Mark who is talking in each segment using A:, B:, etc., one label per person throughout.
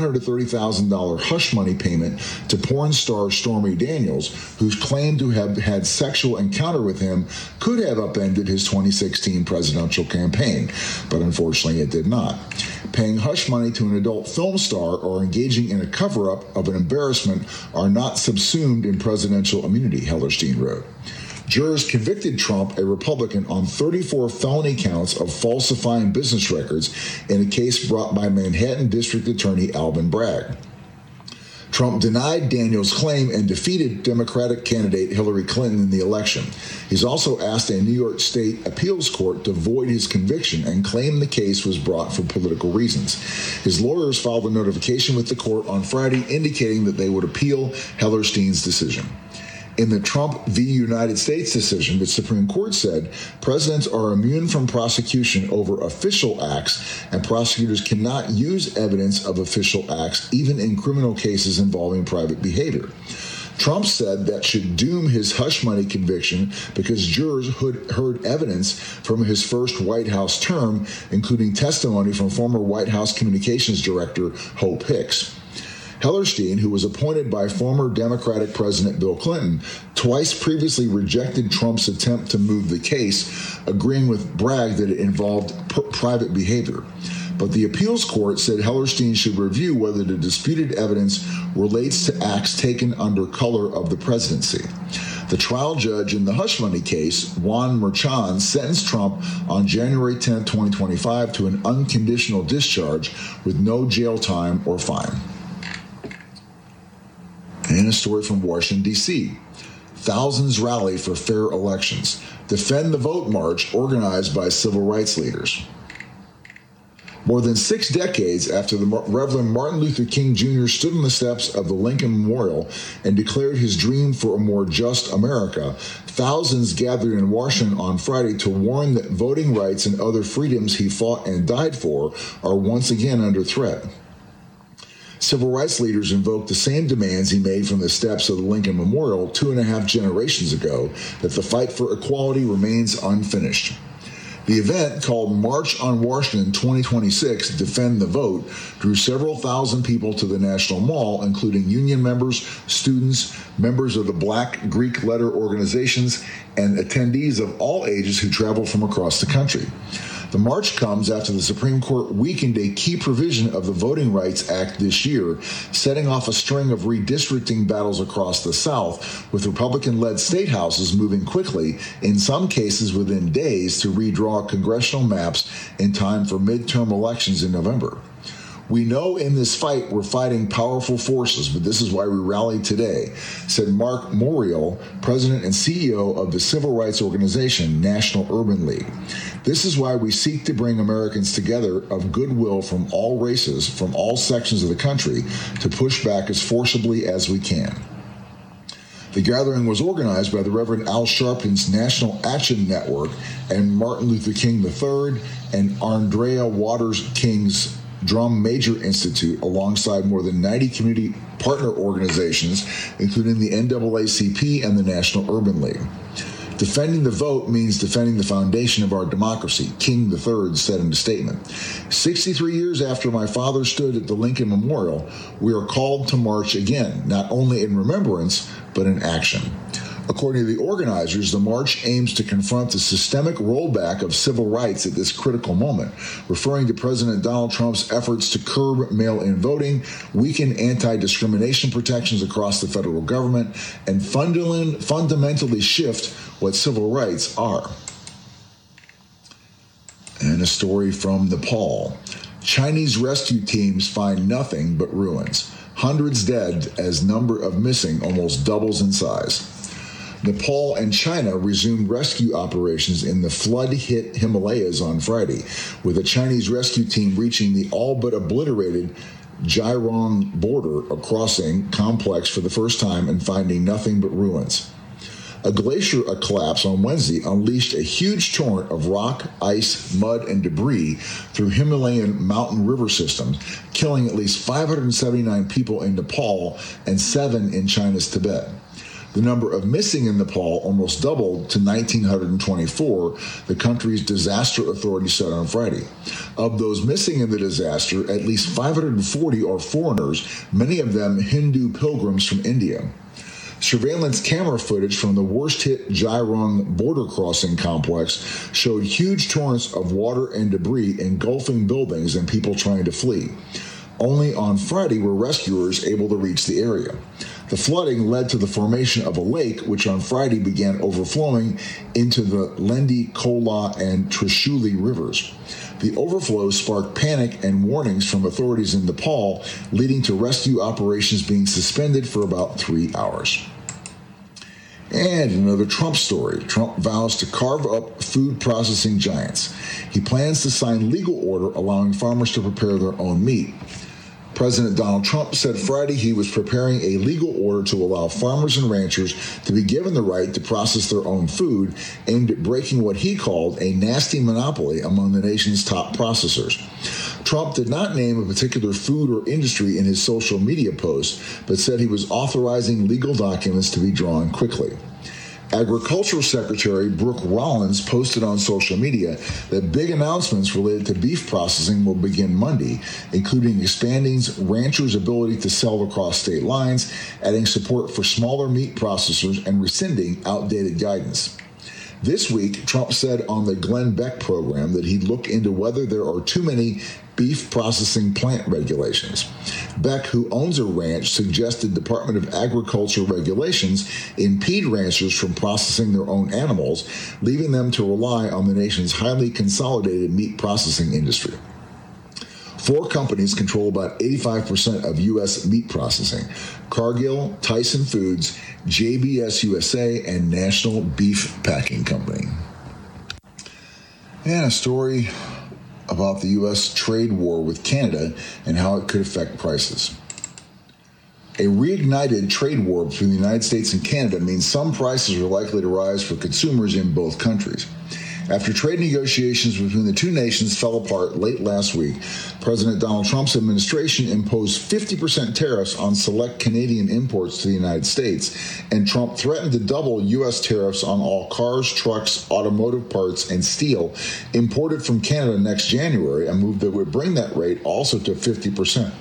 A: $130,000 hush money payment to porn star Stormy Daniels, who's claimed to have had sexual encounter with him, could have upended his 2016 presidential campaign, but unfortunately it did not. Paying hush money to an adult film star or engaging in a cover-up of an embarrassment are not subsumed in presidential immunity, Hellerstein wrote. Jurors convicted Trump, a Republican, on 34 felony counts of falsifying business records in a case brought by Manhattan District Attorney Alvin Bragg. Trump denied Daniels' claim and defeated Democratic candidate Hillary Clinton in the election. He's also asked a New York State appeals court to void his conviction and claimed the case was brought for political reasons. His lawyers filed a notification with the court on Friday indicating that they would appeal Hellerstein's decision. In the Trump v. United States decision, the Supreme Court said presidents are immune from prosecution over official acts, and prosecutors cannot use evidence of official acts, even in criminal cases involving private behavior. Trump said that should doom his hush money conviction because jurors heard evidence from his first White House term, including testimony from former White House Communications Director Hope Hicks. Hellerstein, who was appointed by former Democratic President Bill Clinton, twice previously rejected Trump's attempt to move the case, agreeing with Bragg that it involved private behavior. But the appeals court said Hellerstein should review whether the disputed evidence relates to acts taken under color of the presidency. The trial judge in the hush money case, Juan Merchan, sentenced Trump on January 10, 2025 to an unconditional discharge with no jail time or fine. And a story from Washington, D.C. Thousands rally for fair elections. Defend the Vote March organized by civil rights leaders. More than 6 decades after the Reverend Martin Luther King Jr. stood on the steps of the Lincoln Memorial and declared his dream for a more just America, thousands gathered in Washington on Friday to warn that voting rights and other freedoms he fought and died for are once again under threat. Civil rights leaders invoked the same demands he made from the steps of the Lincoln Memorial 2.5 generations ago, that the fight for equality remains unfinished. The event, called March on Washington 2026 Defend the Vote, drew several thousand people to the National Mall, including union members, students, members of the Black Greek letter organizations, and attendees of all ages who traveled from across the country. The march comes after the Supreme Court weakened a key provision of the Voting Rights Act this year, setting off a string of redistricting battles across the South, with Republican-led state houses moving quickly, in some cases within days, to redraw congressional maps in time for midterm elections in November. We know in this fight we're fighting powerful forces, but this is why we rallied today, said Mark Morial, president and CEO of the civil rights organization National Urban League. This is why we seek to bring Americans together of goodwill from all races, from all sections of the country, to push back as forcibly as we can. The gathering was organized by the Reverend Al Sharpton's National Action Network and Martin Luther King III and Andrea Waters King's Drum Major Institute, alongside more than 90 community partner organizations, including the NAACP and the National Urban League. Defending the vote means defending the foundation of our democracy, King III said in a statement. 63 years after my father stood at the Lincoln Memorial, we are called to march again, not only in remembrance, but in action. According to the organizers, the march aims to confront the systemic rollback of civil rights at this critical moment, referring to President Donald Trump's efforts to curb mail-in voting, weaken anti-discrimination protections across the federal government, and fundamentally shift what civil rights are. And a story from Nepal. Chinese rescue teams find nothing but ruins. Hundreds dead as number of missing almost doubles in size. Nepal and China resumed rescue operations in the flood-hit Himalayas on Friday, with a Chinese rescue team reaching the all-but-obliterated Jirong border crossing complex for the first time and finding nothing but ruins. A glacier collapse on Wednesday unleashed a huge torrent of rock, ice, mud, and debris through Himalayan mountain river systems, killing at least 579 people in Nepal and 7 in China's Tibet. The number of missing in Nepal almost doubled to 1,924, the country's disaster authority said on Friday. Of those missing in the disaster, at least 540 are foreigners, many of them Hindu pilgrims from India. Surveillance camera footage from the worst-hit Jairong border crossing complex showed huge torrents of water and debris engulfing buildings and people trying to flee. Only on Friday were rescuers able to reach the area. The flooding led to the formation of a lake, which on Friday began overflowing into the Lendi, Kola, and Trishuli rivers. The overflow sparked panic and warnings from authorities in Nepal, leading to rescue operations being suspended for about 3 hours. And another Trump story. Trump vows to carve up food processing giants. He plans to sign legal order allowing farmers to prepare their own meat. President Donald Trump said Friday he was preparing a legal order to allow farmers and ranchers to be given the right to process their own food, aimed at breaking what he called a nasty monopoly among the nation's top processors. Trump did not name a particular food or industry in his social media post, but said he was authorizing legal documents to be drawn quickly. Agricultural Secretary Brooke Rollins posted on social media that big announcements related to beef processing will begin Monday, including expanding ranchers' ability to sell across state lines, adding support for smaller meat processors, and rescinding outdated guidance. This week, Trump said on the Glenn Beck program that he'd look into whether there are too many beef processing plant regulations. Beck, who owns a ranch, suggested Department of Agriculture regulations impede ranchers from processing their own animals, leaving them to rely on the nation's highly consolidated meat processing industry. 4 companies control about 85% of U.S. meat processing: Cargill, Tyson Foods, JBS USA, and National Beef Packing Company. And a story about the U.S. trade war with Canada and how it could affect prices. A reignited trade war between the United States and Canada means some prices are likely to rise for consumers in both countries. After trade negotiations between the two nations fell apart late last week, President Donald Trump's administration imposed 50% tariffs on select Canadian imports to the United States, and Trump threatened to double U.S. tariffs on all cars, trucks, automotive parts, and steel imported from Canada next January, a move that would bring that rate also to 50%.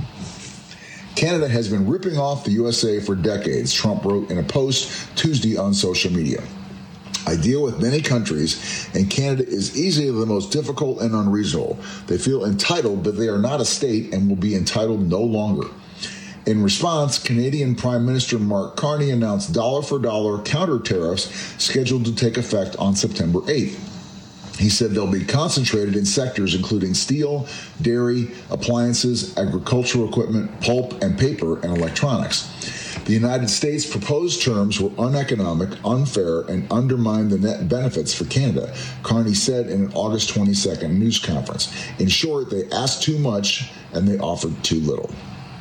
A: Canada has been ripping off the USA for decades, Trump wrote in a post Tuesday on social media. I deal with many countries, and Canada is easily the most difficult and unreasonable. They feel entitled, but they are not a state and will be entitled no longer. In response, Canadian Prime Minister Mark Carney announced dollar-for-dollar counter tariffs scheduled to take effect on September 8th. He said they'll be concentrated in sectors including steel, dairy, appliances, agricultural equipment, pulp and paper, and electronics. The United States' proposed terms were uneconomic, unfair, and undermined the net benefits for Canada, Carney said in an August 22nd news conference. In short, they asked too much and they offered too little.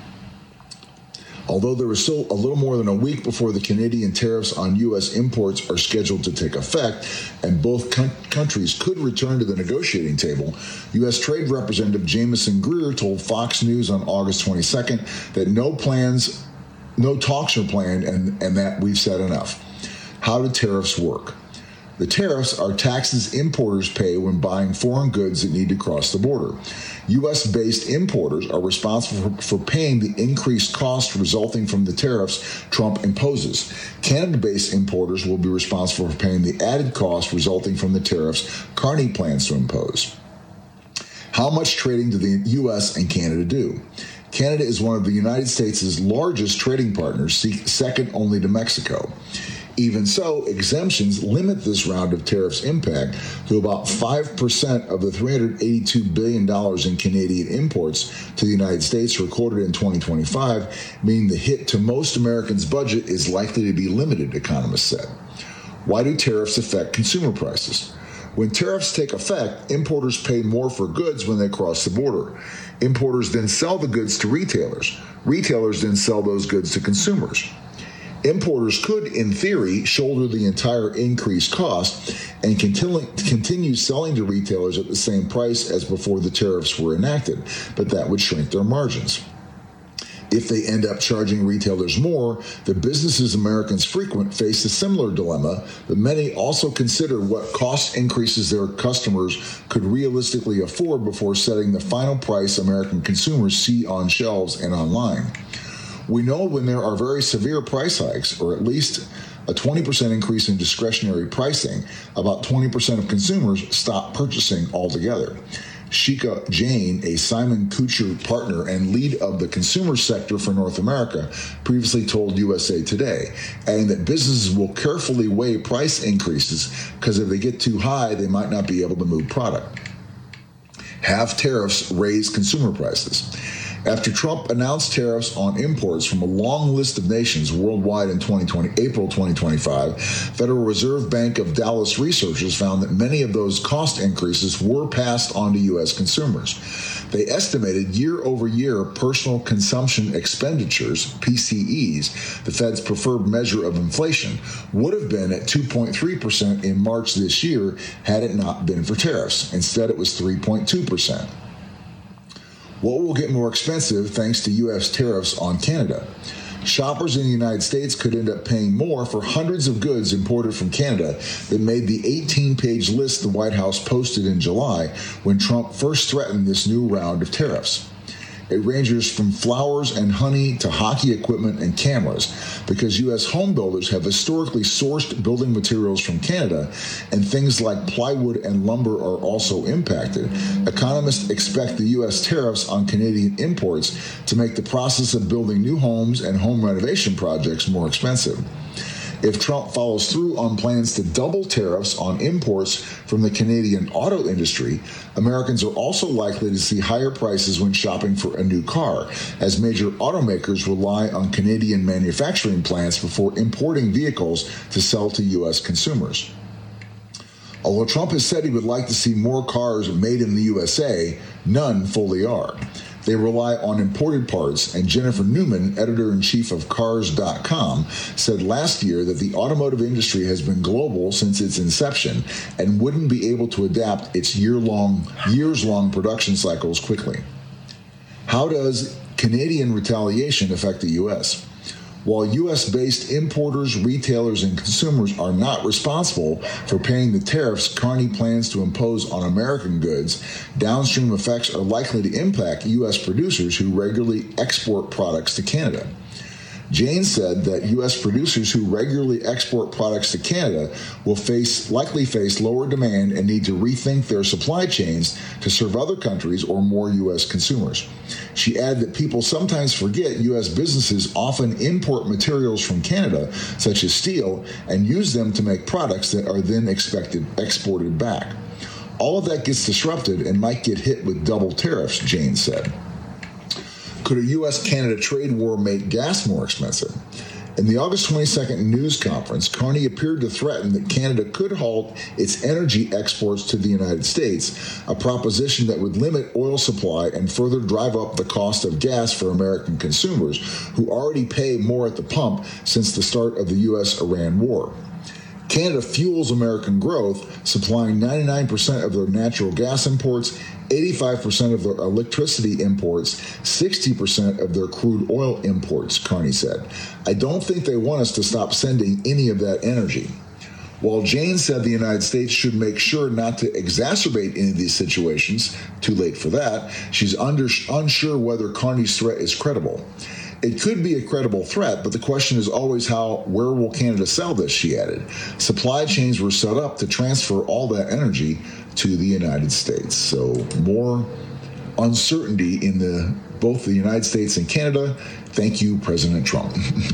A: Although there is still a little more than a week before the Canadian tariffs on U.S. imports are scheduled to take effect, and both countries could return to the negotiating table, U.S. Trade Representative Jamieson Greer told Fox News on August 22nd that no talks are planned and that we've said enough. How do tariffs work? The tariffs are taxes importers pay when buying foreign goods that need to cross the border. U.S.-based importers are responsible for paying the increased cost resulting from the tariffs Trump imposes. Canada-based importers will be responsible for paying the added cost resulting from the tariffs Carney plans to impose. How much trading do the U.S. and Canada do? Canada is one of the United States' largest trading partners, second only to Mexico. Even so, exemptions limit this round of tariffs' impact to about 5% of the $382 billion in Canadian imports to the United States recorded in 2025, meaning the hit to most Americans' budget is likely to be limited, economists said. Why do tariffs affect consumer prices? When tariffs take effect, importers pay more for goods when they cross the border. Importers then sell the goods to retailers. Retailers then sell those goods to consumers. Importers could, in theory, shoulder the entire increased cost and continue selling to retailers at the same price as before the tariffs were enacted, but that would shrink their margins. If they end up charging retailers more, the businesses Americans frequent face a similar dilemma, but many also consider what cost increases their customers could realistically afford before setting the final price American consumers see on shelves and online. We know when there are very severe price hikes, or at least a 20% increase in discretionary pricing, about 20% of consumers stop purchasing altogether. Shika Jain, a Simon Kucher partner and lead of the consumer sector for North America, previously told USA Today, adding that businesses will carefully weigh price increases because if they get too high, they might not be able to move product. Have tariffs raise consumer prices? After Trump announced tariffs on imports from a long list of nations worldwide in April 2025, Federal Reserve Bank of Dallas researchers found that many of those cost increases were passed on to U.S. consumers. They estimated year-over-year personal consumption expenditures, PCEs, the Fed's preferred measure of inflation, would have been at 2.3% in March this year had it not been for tariffs. Instead, it was 3.2%. What will get more expensive thanks to U.S. tariffs on Canada? Shoppers in the United States could end up paying more for hundreds of goods imported from Canada that made the 18-page list the White House posted in July when Trump first threatened this new round of tariffs. It ranges from flowers and honey to hockey equipment and cameras because U.S. home builders have historically sourced building materials from Canada, and things like plywood and lumber are also impacted. Economists expect the U.S. tariffs on Canadian imports to make the process of building new homes and home renovation projects more expensive. If Trump follows through on plans to double tariffs on imports from the Canadian auto industry, Americans are also likely to see higher prices when shopping for a new car, as major automakers rely on Canadian manufacturing plants before importing vehicles to sell to U.S. consumers. Although Trump has said he would like to see more cars made in the USA, none fully are. They rely on imported parts, and Jennifer Newman, editor-in-chief of Cars.com, said last year that the automotive industry has been global since its inception and wouldn't be able to adapt its years-long production cycles quickly. How does Canadian retaliation affect the U.S.? While U.S.-based importers, retailers, and consumers are not responsible for paying the tariffs Carney plans to impose on American goods, downstream effects are likely to impact U.S. producers who regularly export products to Canada. Jane said that U.S. producers who regularly export products to Canada will likely face lower demand and need to rethink their supply chains to serve other countries or more U.S. consumers. She added that people sometimes forget U.S. businesses often import materials from Canada, such as steel, and use them to make products that are then exported back. All of that gets disrupted and might get hit with double tariffs, Jane said. Could a U.S.-Canada trade war make gas more expensive? In the August 22nd news conference, Carney appeared to threaten that Canada could halt its energy exports to the United States, a proposition that would limit oil supply and further drive up the cost of gas for American consumers, who already pay more at the pump since the start of the U.S.-Iran war. Canada fuels American growth, supplying 99% of their natural gas imports, 85% of their electricity imports, 60% of their crude oil imports, Carney said. I don't think they want us to stop sending any of that energy. While Jane said the United States should make sure not to exacerbate any of these situations, too late for that, she's unsure whether Carney's threat is credible. It could be a credible threat, but the question is always where will Canada sell this, she added. Supply chains were set up to transfer all that energy to the United States. So more uncertainty in both the United States and Canada. Thank you, President Trump.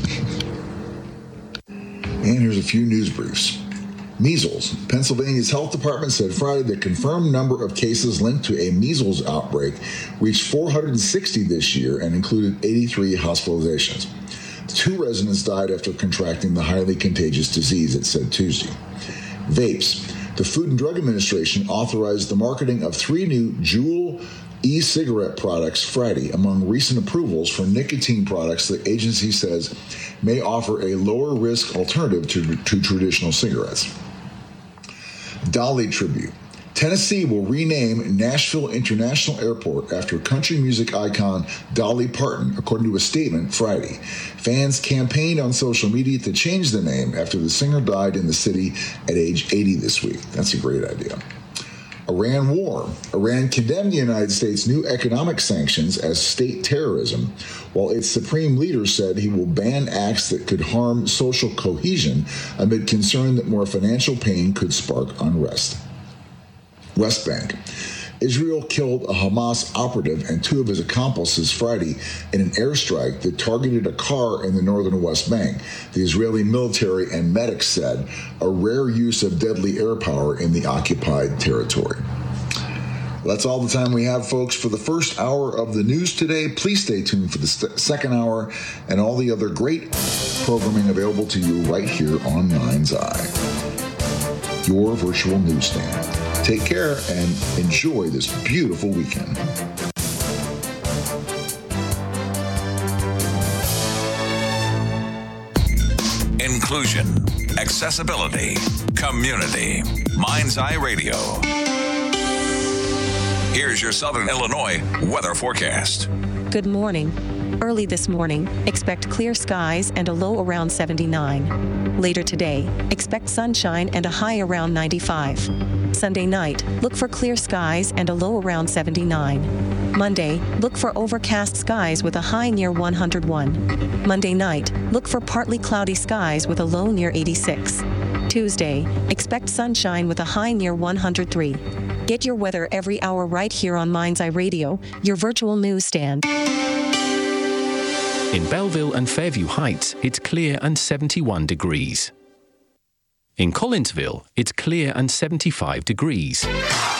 A: And here's a few news briefs. Measles. Pennsylvania's health department said Friday the confirmed number of cases linked to a measles outbreak reached 460 this year and included 83 hospitalizations. 2 residents died after contracting the highly contagious disease, it said Tuesday. Vapes. The Food and Drug Administration authorized the marketing of 3 new Juul e-cigarette products Friday. Among recent approvals for nicotine products, the agency says may offer a lower risk alternative to traditional cigarettes. Dolly tribute. Tennessee will rename Nashville International Airport after country music icon Dolly Parton, according to a statement Friday. Fans campaigned on social media to change the name after the singer died in the city at age 80 this week. That's a great idea. Iran war. Iran condemned the United States' new economic sanctions as state terrorism, while its supreme leader said he will ban acts that could harm social cohesion amid concern that more financial pain could spark unrest. West Bank. Israel killed a Hamas operative and 2 of his accomplices Friday in an airstrike that targeted a car in the northern West Bank. The Israeli military and medics said a rare use of deadly air power in the occupied territory. Well, that's all the time we have, folks, for the first hour of the news today. Please stay tuned for the second hour and all the other great programming available to you right here on Mind's Eye, your virtual newsstand. Take care and enjoy this beautiful weekend.
B: Inclusion, accessibility, community. Mind's Eye Radio. Here's your Southern Illinois weather forecast.
C: Good morning. Early this morning, expect clear skies and a low around 79. Later today, expect sunshine and a high around 95. Sunday night, look for clear skies and a low around 79. Monday, look for overcast skies with a high near 101. Monday night, look for partly cloudy skies with a low near 86. Tuesday, expect sunshine with a high near 103. Get your weather every hour right here on Mind's Eye Radio, your virtual newsstand.
D: In Belleville and Fairview Heights, it's clear and 71 degrees. In Collinsville, it's clear and 75 degrees.